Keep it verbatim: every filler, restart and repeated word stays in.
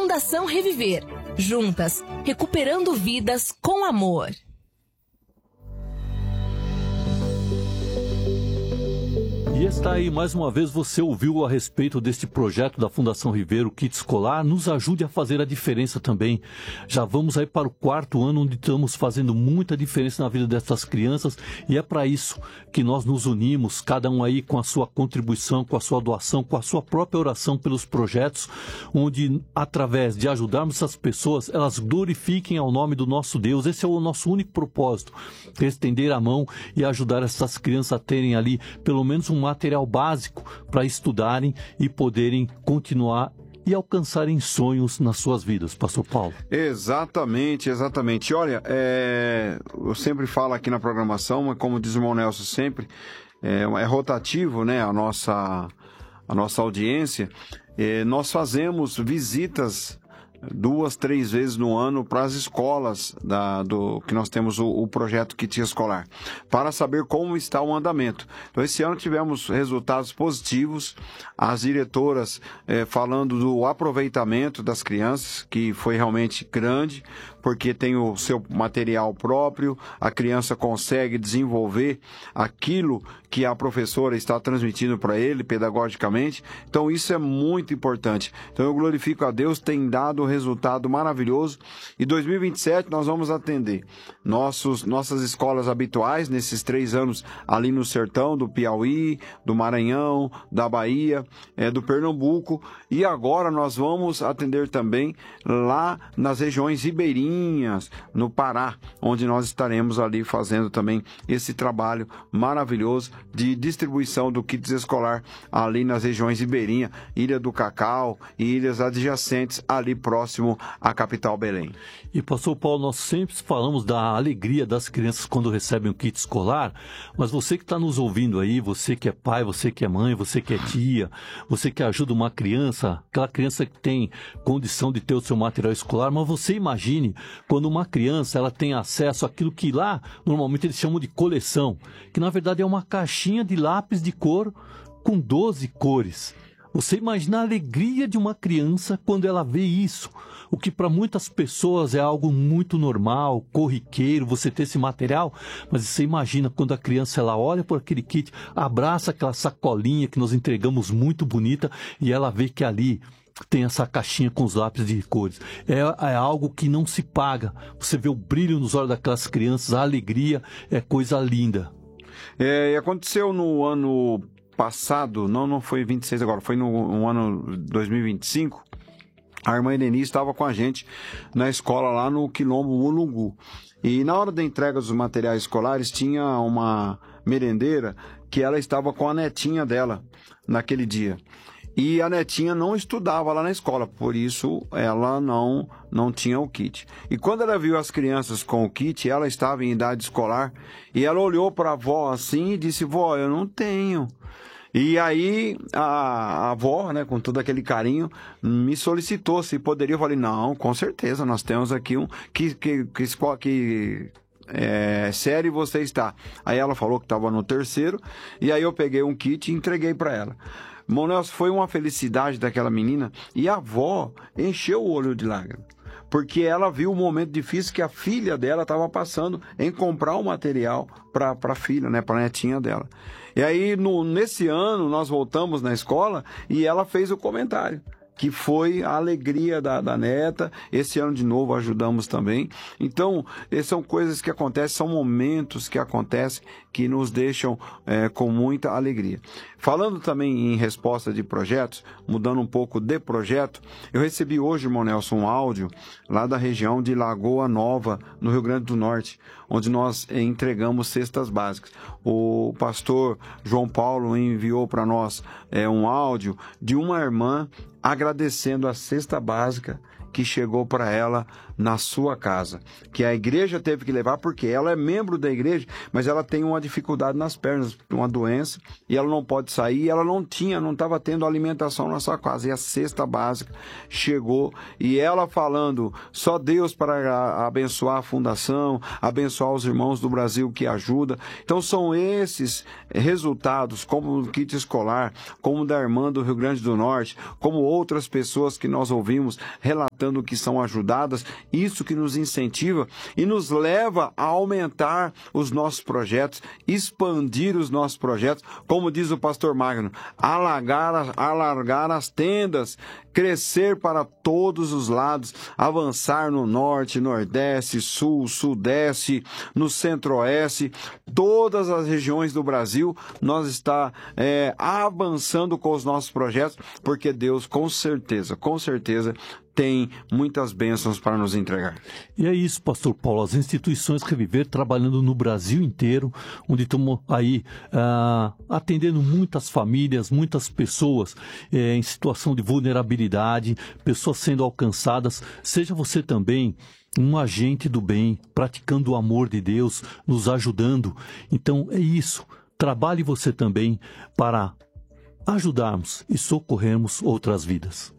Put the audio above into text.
Fundação Reviver. Juntas, recuperando vidas com amor. E está aí, mais uma vez, você ouviu a respeito deste projeto da Fundação Reviver, o Kit Escolar. Nos ajude a fazer a diferença também. Já vamos aí para o quarto ano, onde estamos fazendo muita diferença na vida dessas crianças. E é para isso que nós nos unimos, cada um aí com a sua contribuição, com a sua doação, com a sua própria oração pelos projetos, onde, através de ajudarmos essas pessoas, elas glorifiquem ao nome do nosso Deus. Esse é o nosso único propósito, estender a mão e ajudar essas crianças a terem ali, pelo menos, um material básico para estudarem e poderem continuar e alcançarem sonhos nas suas vidas, Pastor Paulo. Exatamente, exatamente. Olha, é, eu sempre falo aqui na programação, mas como diz o irmão Nelson sempre, é, é rotativo, né, a nossa, a nossa audiência. É, nós fazemos visitas duas, três vezes no ano para as escolas da, do, que nós temos o, o projeto Kit Escolar, para saber como está o andamento. Então, esse ano tivemos resultados positivos, as diretoras eh, falando do aproveitamento das crianças, que foi realmente grande, porque tem o seu material próprio, a criança consegue desenvolver aquilo que a professora está transmitindo para ele pedagogicamente. Então isso é muito importante. Então eu glorifico a Deus, tem dado um resultado maravilhoso. E dois mil e vinte e sete nós vamos atender nossos, nossas escolas habituais nesses três anos ali no sertão do Piauí, do Maranhão, da Bahia, é, do Pernambuco. E agora nós vamos atender também lá nas regiões ribeirinhas, no Pará, onde nós estaremos ali fazendo também esse trabalho maravilhoso de distribuição do kit escolar ali nas regiões ribeirinhas, Ilha do Cacau e ilhas adjacentes ali próximo à capital Belém. E pastor Paulo, nós sempre falamos da alegria das crianças quando recebem um kit escolar, mas você que está nos ouvindo aí, você que é pai, você que é mãe, você que é tia, você que ajuda uma criança, aquela criança que tem condição de ter o seu material escolar, mas você imagine quando uma criança ela tem acesso àquilo que lá normalmente eles chamam de coleção, que na verdade é uma caixinha de lápis de cor com doze cores. Você imagina a alegria de uma criança quando ela vê isso, o que para muitas pessoas é algo muito normal, corriqueiro, você ter esse material, mas você imagina quando a criança ela olha por aquele kit, abraça aquela sacolinha que nós entregamos muito bonita e ela vê que ali tem essa caixinha com os lápis de cores. É, é algo que não se paga. Você vê o brilho nos olhos daquelas crianças, a alegria é coisa linda. É, aconteceu no ano passado, não, não foi vinte e seis agora, foi no, no ano dois mil e vinte e cinco, a irmã Eleni estava com a gente na escola lá no Quilombo Mulungu. E na hora da entrega dos materiais escolares tinha uma merendeira que ela estava com a netinha dela naquele dia. E a netinha não estudava lá na escola, por isso ela não, não tinha o kit. E quando ela viu as crianças com o kit, ela estava em idade escolar, e ela olhou para a avó assim e disse: vó, eu não tenho. E aí a, a avó, né, com todo aquele carinho, me solicitou se poderia. Eu falei: não, com certeza, nós temos aqui um... Que, que, que, que é, série você está? Aí ela falou que estava no terceiro, e aí eu peguei um kit e entreguei para ela. Irmão Nelson, foi uma felicidade daquela menina, e a avó encheu o olho de lágrimas, porque ela viu o momento difícil que a filha dela estava passando em comprar o material para a filha, né, para a netinha dela. E aí, no, nesse ano, nós voltamos na escola e ela fez o comentário, que foi a alegria da, da neta. Esse ano, de novo, ajudamos também. Então, são coisas que acontecem, são momentos que acontecem que nos deixam é, com muita alegria. Falando também em resposta de projetos, mudando um pouco de projeto, eu recebi hoje, irmão Nelson, um áudio lá da região de Lagoa Nova, no Rio Grande do Norte, onde nós entregamos cestas básicas. O pastor João Paulo enviou para nós é, um áudio de uma irmã agradecendo a cesta básica que chegou para ela na sua casa, que a igreja teve que levar, porque ela é membro da igreja, mas ela tem uma dificuldade nas pernas, uma doença, e ela não pode sair, e ela não tinha, não estava tendo alimentação na sua casa, e a cesta básica chegou, e ela falando: só Deus para abençoar a fundação, abençoar os irmãos do Brasil que ajuda. Então são esses resultados, como o kit escolar, como o da irmã do Rio Grande do Norte, como outras pessoas que nós ouvimos relatar resgatando, que são ajudadas, isso que nos incentiva e nos leva a aumentar os nossos projetos, expandir os nossos projetos, como diz o pastor Magno, alargar, alargar as tendas, crescer para todos os lados, avançar no norte, nordeste, sul, sudeste, no centro-oeste, todas as regiões do Brasil, nós está é, avançando com os nossos projetos, porque Deus com certeza, com certeza, tem muitas bênçãos para nos entregar. E é isso, pastor Paulo, as instituições Reviver trabalhando no Brasil inteiro, onde estamos aí ah, atendendo muitas famílias, muitas pessoas eh, em situação de vulnerabilidade, pessoas sendo alcançadas. Seja você também um agente do bem, praticando o amor de Deus, nos ajudando. Então é isso, trabalhe você também para ajudarmos e socorrermos outras vidas.